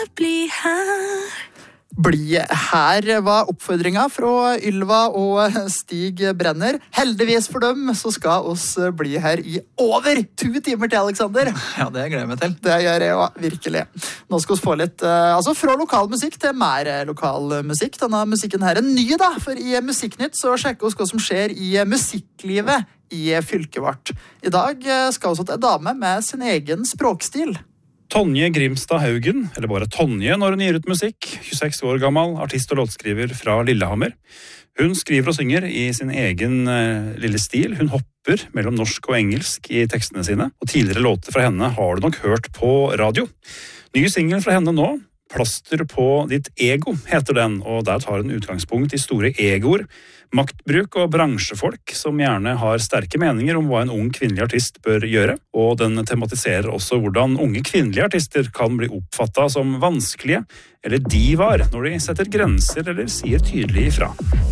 Bli her. Bli her var oppfordringen fra Ylva og Stig Brenner. Heldigvis for dem så skal oss bli her i over 2 timer til, Alexander. Ja, det gleder jeg meg til. Det gjør jeg også, virkelig. Nå skal vi få litt, fra lokal musikk til mer lokal musikk. Denne musikken her er ny da, for i Musikknytt så sjekker vi hva som skjer i musikklivet i fylket vårt. I dag skal vi til en dame med sin egen språkstil. Tonje Grimstad Haugen, eller bare Tonje når hun gir ut musikk, 26 år gammel, artist og låtskriver fra Lillehammer. Hun skriver og synger i sin egen lille stil. Hun hopper mellom norsk og engelsk i tekstene sine, og tidligere låter fra henne har du nok hørt på radio. Ny single fra henne nå, Plaster på ditt ego, heter den, og der tar den utgangspunkt i store egoer, maktbruk og bransjefolk som gjerne har sterke meninger om hva en ung kvinnelig artist bør gjøre, og den tematiserer også hvordan unge kvinnelige artister kan bli oppfattet som vanskelige eller divaer når de setter grenser eller sier tydelig ifra.